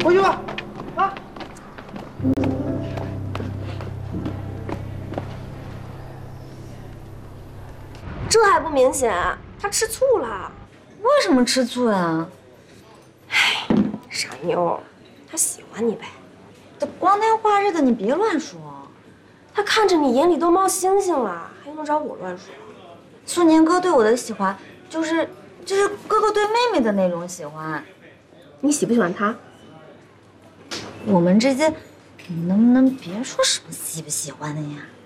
回去吧，啊！ 这还不明显？他吃醋了。 为什么吃醋呀？ 唉，傻妞，他喜欢你呗。 这光天化日的，你别乱说。 他看着你眼里都冒星星了，还用得着我乱说？ 苏年哥对我的喜欢，就是哥哥对妹妹的那种喜欢。 你喜不喜欢他？ 我们之间，你能不能别说什么喜不喜欢的呀？